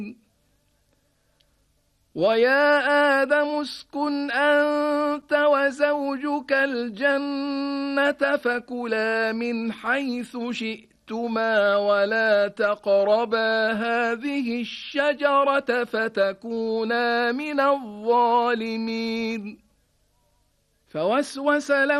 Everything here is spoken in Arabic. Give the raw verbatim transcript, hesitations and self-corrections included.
وَيَا آدَمُ اسْكُنْ أَنْتَ وَزَوْجُكَ الْجَنَّةَ فَكُلَا مِنْ حَيْثُ شِئْتُمَا وَلَا تَقْرَبَا هَذِهِ الشَّجَرَةَ فَتَكُونَا مِنَ الظَّالِمِينَ فَوَسْوَسَ لَهُمَا